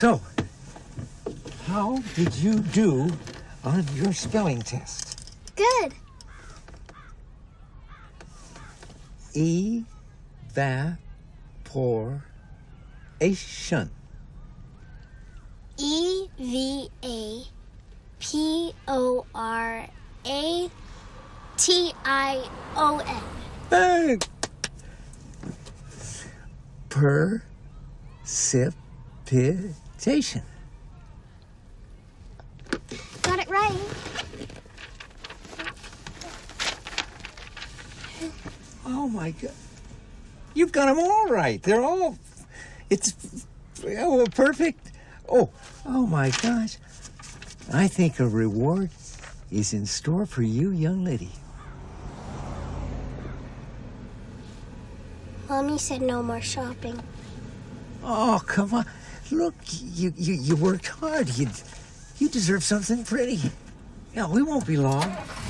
So, how did you do on your spelling test? Good. Evaporation. E-V-A-P-O-R-A-T-I-O-N. Precipitation. Got it right. Oh, my God. You've got them all right. They're all... It's perfect. Oh, my gosh. I think a reward is in store for you, young lady. Mommy said no more shopping. Oh, come on. Look, you worked hard. You deserve something pretty. Yeah, we won't be long.